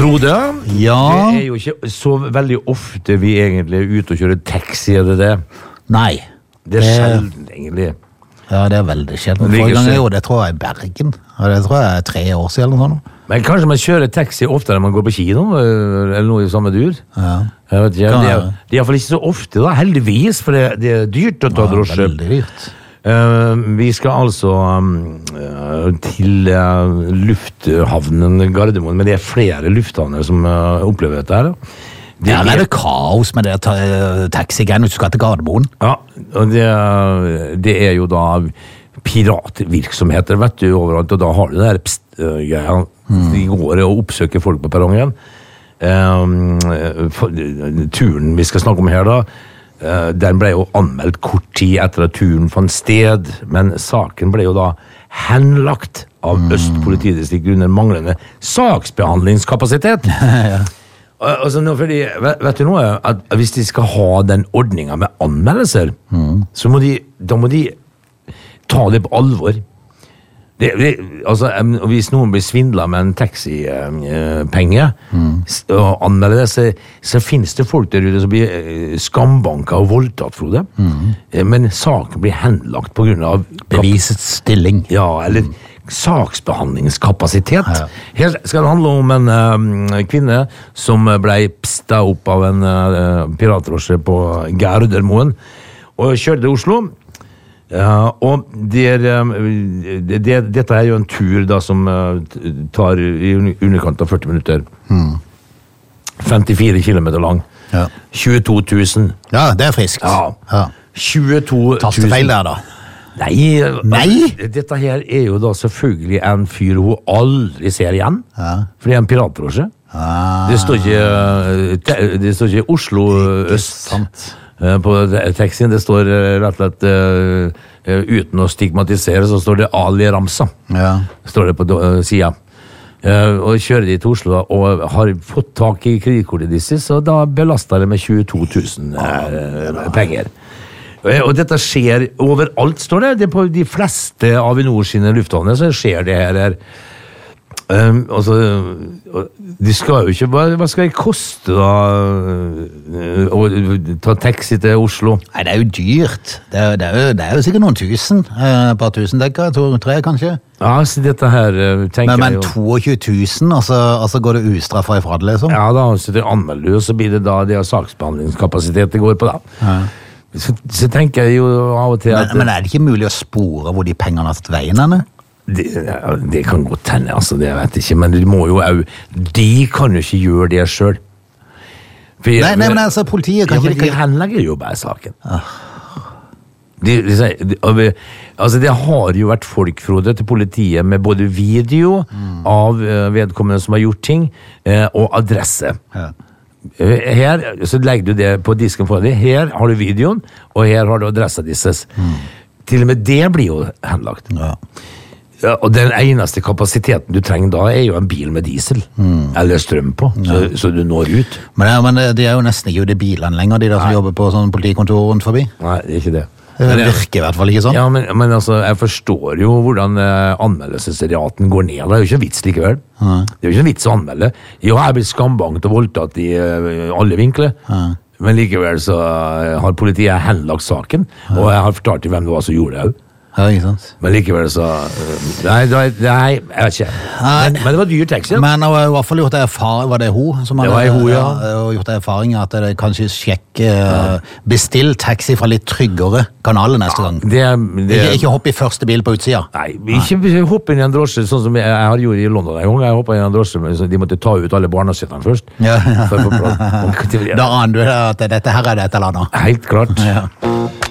Frode, Ja. det jo ikke så veldig ofte vi egentlig er ute og kjører taxi, det? Nei. Det sjelden, egentlig. Ja, det veldig sjelden. Det Forrige gang ligger jeg gjorde det, tror jeg, i Bergen. Og det tror jeg 3 år siden eller noe sånt. Men kanskje man kjører taxi oftere enn man går på kino, eller noe i samme dur? Ja. Jeg vet ikke, Kan det være. er i hvert fall ikke så ofte, da, heldigvis, for det er dyrt å ta drosje. Veldig dyrt. Vi skal altså til lufthavnen Gardermoen, men det er flere lufthavner som opplever dette her. Ja, det er kaos med det taxi-greiene hvis du skal til Gardermoen. Ja, og det er jo da piratvirksomheter, vet du, overalt, og da har du det her greia. De går og oppsøker folk på perrongen. Turen vi skal snakke om her da, den ble jo anmeldt kort tid etter at turen fant sted, men saken ble jo da henlagt av Øst politidistrikt under manglende saksbehandlingskapasitet. Altså, fordi, vet du noe, at hvis de skal ha den ordningen med anmeldelser, så må de ta det på alvor. Altså, hvis noen blir svindlet med en taxipenge og anmelder det, så finnes det folk der ute som blir skambanket og voldtatt, Frode. Men saken blir henlagt på grunn av Bevisets stilling. Ja, eller saksbehandlingskapasitet. Ja. Her skal det handle om en kvinne som ble psta opp av en piratdrosje på Gardermoen og kjørte til Oslo. Og dette er jo en tur da som tar i underkant av 40 minutter. 54 kilometer lang. Ja. 22 000. Ja, det er friskt. Ja. 22 000. Tastefeil der da. Nei? Dette her er jo da selvfølgelig en fyr hun aldri ser igjen. Ja. For det er en piratdrosje. Det står ikke Oslo Øst sant. På taxien. Det står rett og slett uten å stigmatisere, så står det Ali Ramsa. Ja. Står det på siden. Og kjører de til Oslo og har fått tak i kredittkortet deres, så da belaster det med 22 000 penger. Og dette skjer overalt, står det. Det er på de fleste Avinor sine lufthavner, så skjer det her. Altså, de skal jo ikke, hva skal det koste da å ta taxi til Oslo? Nei, det er jo dyrt. Det er jo sikkert noen tusen, et par tusen dekker, 2-3 kanskje. Ja, så dette her tenker Men jeg jo... 22 000, altså går det ustraffa ifra det, liksom? Ja, da så det anmelder du, og så blir det da det saksbehandlingskapasitet det går på da. Ja. Så tenker jeg jo av og til at... Men er det ikke mulig å spore hvor de pengene har tatt veien, henne? Det kan godt hende, altså, det vet jeg ikke, men de må jo de kan jo ikke gjøre det selv. Nei, men altså, politiet kan ikke... ikke... Ja, men de henlegger jo bare saken. Altså, det har jo vært folk, Frode, til politiet med både video av vedkommende som har gjort ting, og adresse. Ja. Her, så legger du det på disken for deg. Her har du videoen, og her har du adressa disses. Til og med det blir jo henlagt. Ja. Ja, og den eneste kapasiteten du trenger da er jo en bil med diesel eller strøm på, så du når ut. Men de er jo nesten ikke ute i bilene lenger, de der som jobber på sånn politikontor rundt forbi. Nei, det er ikke det. Det virker i hvert fall ikke sånn. Ja, men altså, jeg forstår jo hvordan anmeldelsesraten går ned. Det er jo ikke en vits likevel. Det er jo ikke en vits å anmelde. Jo, jeg blir skambanget og voldtatt i alle vinkler. Men likevel så har politiet henlagt saken, og jeg har fortalt til hvem det var som gjorde det også. Ja, ikke sant. Men likevel så... Nei, jeg vet ikke. Men det var dyr taxi. Men jeg har i hvert fall gjort erfaring, var det hun? Som det var hun, ja. Og gjort erfaring at det kanskje bestill taxi fra litt tryggere kanaler neste gang. Ikke hopp i første bil på utsida. Nei, ikke hopp inn i en drosje, sånn som jeg har gjort i London en gang. Jeg hoppet inn i en drosje, så de måtte ta ut alle barnasittene først. Ja. Da aner du at dette her er det et eller annet. Helt klart. Ja.